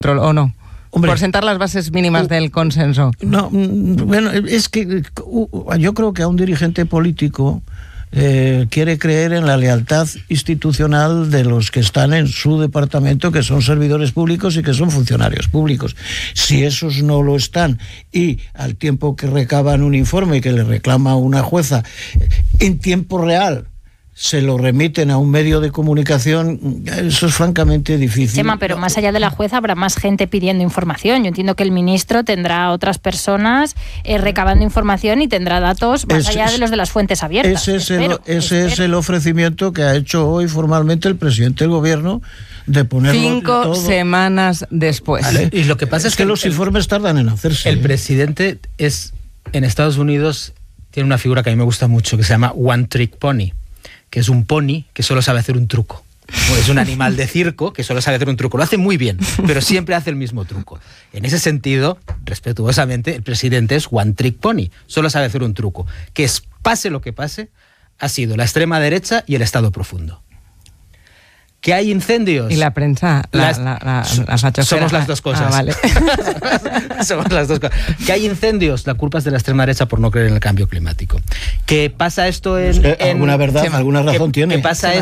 ¿o no? Hombre, por sentar las bases mínimas del consenso. No, bueno, es que yo creo que a un dirigente político quiere creer en la lealtad institucional de los que están en su departamento, que son servidores públicos y que son funcionarios públicos. Si esos no lo están y al tiempo que recaban un informe que le reclama una jueza en tiempo real se lo remiten a un medio de comunicación, eso es francamente difícil. Chema, pero más allá de la jueza habrá más gente pidiendo información. Yo entiendo que el ministro tendrá otras personas recabando información y tendrá datos más allá de los de las fuentes abiertas. Ese es el ofrecimiento que ha hecho hoy formalmente el presidente del gobierno, de ponerlo 5 todo. semanas después. Vale. Y lo que pasa es que los informes tardan en hacerse. El presidente en Estados Unidos tiene una figura que a mí me gusta mucho, que se llama One Trick Pony, que es un pony que solo sabe hacer un truco. Es un animal de circo que solo sabe hacer un truco. Lo hace muy bien, pero siempre hace el mismo truco. En ese sentido, respetuosamente, el presidente es One Trick Pony. Solo sabe hacer un truco, que es, pase lo que pase, ha sido la extrema derecha y el Estado profundo. ¿Que hay incendios? Y la prensa, la fachosfera. Somos las dos cosas. Vale. Somos las dos cosas. ¿Que hay incendios? La culpa es de la extrema derecha por no creer en el cambio climático. ¿Que pasa esto alguna verdad, alguna razón tiene. ¿Que pasa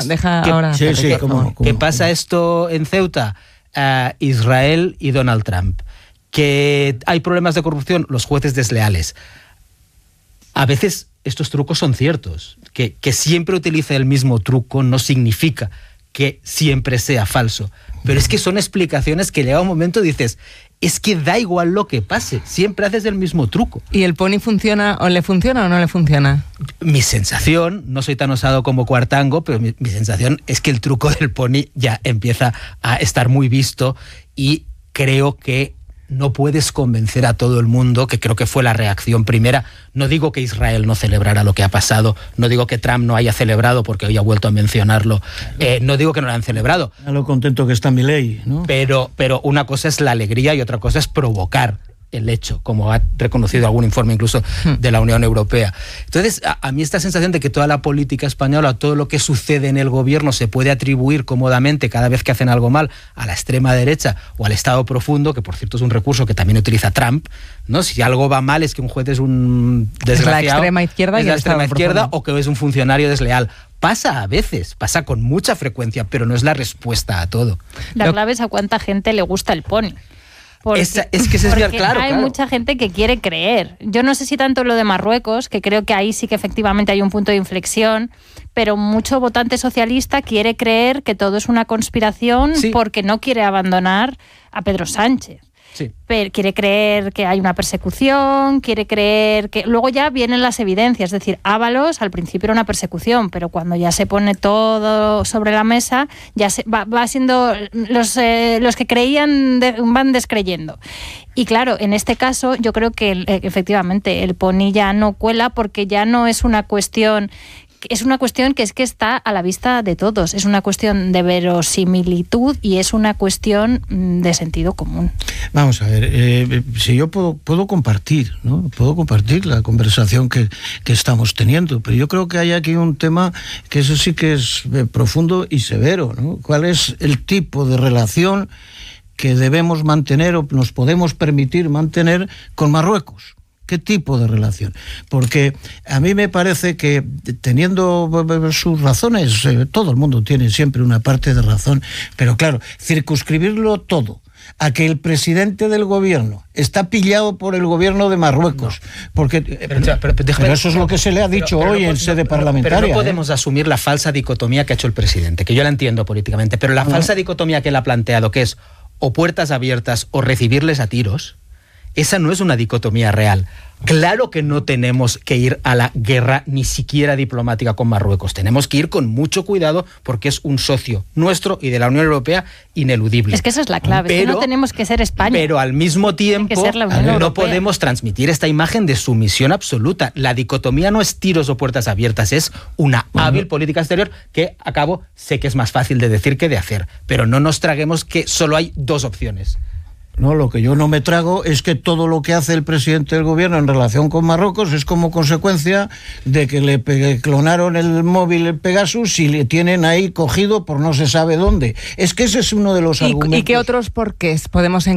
¿Qué pasa esto en Ceuta? Israel y Donald Trump. ¿Que hay problemas de corrupción? Los jueces desleales. A veces estos trucos son ciertos. Que siempre utilice el mismo truco no significa que siempre sea falso. Pero es que son explicaciones que llega un momento y dices, es que da igual lo que pase, siempre haces el mismo truco. ¿Y el pony funciona o le funciona o no le funciona? Mi sensación, no soy tan osado como Cuartango, pero mi sensación es que el truco del pony ya empieza a estar muy visto y creo que no puedes convencer a todo el mundo, que creo que fue la reacción primera. No digo que Israel no celebrara lo que ha pasado, no digo que Trump no haya celebrado, porque hoy ha vuelto a mencionarlo, no digo que no lo han celebrado. A lo contento que está Milei, ¿no? Pero una cosa es la alegría y otra cosa es provocar el hecho, como ha reconocido algún informe incluso de la Unión Europea. Entonces, a mí esta sensación de que toda la política española, todo lo que sucede en el gobierno se puede atribuir cómodamente cada vez que hacen algo mal a la extrema derecha o al Estado profundo, que por cierto es un recurso que también utiliza Trump, ¿no? Si algo va mal es que un juez es un desgraciado, es la extrema izquierda, es la extrema izquierda o que es un funcionario desleal. Pasa a veces, pasa con mucha frecuencia, pero no es la respuesta a todo. La clave es a cuánta gente le gusta el pony. Es que ese es bien claro. Hay mucha gente que quiere creer. Yo no sé si tanto lo de Marruecos, que creo que ahí sí que efectivamente hay un punto de inflexión, pero mucho votante socialista quiere creer que todo es una conspiración porque no quiere abandonar a Pedro Sánchez. Sí. Pero quiere creer que hay una persecución, quiere creer que... Luego ya vienen las evidencias, es decir, Ábalos al principio era una persecución, pero cuando ya se pone todo sobre la mesa, ya va siendo... Los que creían van descreyendo. Y claro, en este caso yo creo que efectivamente el pony ya no cuela porque ya no es una cuestión... Es una cuestión que está a la vista de todos. Es una cuestión de verosimilitud y es una cuestión de sentido común. Vamos a ver, si yo puedo compartir, ¿no? Puedo compartir la conversación que estamos teniendo, pero yo creo que hay aquí un tema que eso sí que es profundo y severo, ¿no? ¿Cuál es el tipo de relación que debemos mantener o nos podemos permitir mantener con Marruecos? ¿Qué tipo de relación? Porque a mí me parece que teniendo sus razones, todo el mundo tiene siempre una parte de razón, pero claro, circunscribirlo todo a que el presidente del gobierno está pillado por el gobierno de Marruecos, porque pero eso es lo que se le ha dicho hoy en sede parlamentaria. Pero no podemos asumir la falsa dicotomía que ha hecho el presidente, que yo la entiendo políticamente, pero la falsa dicotomía que él ha planteado, que es o puertas abiertas o recibirles a tiros, esa no es una dicotomía real. Claro que no tenemos que ir a la guerra ni siquiera diplomática con Marruecos. Tenemos que ir con mucho cuidado porque es un socio nuestro y de la Unión Europea ineludible. Es que esa es la clave, pero, que no tenemos que ser España. Pero al mismo tiempo no podemos transmitir esta imagen de sumisión absoluta. La dicotomía no es tiros o puertas abiertas, es una hábil política exterior que, sé que es más fácil de decir que de hacer, pero no nos traguemos que solo hay dos opciones. No, lo que yo no me trago es que todo lo que hace el presidente del gobierno en relación con Marruecos es como consecuencia de que le clonaron el móvil Pegasus y le tienen ahí cogido por no se sabe dónde. Es que ese es uno de los argumentos. ¿Y qué otros porqués podemos encontrar?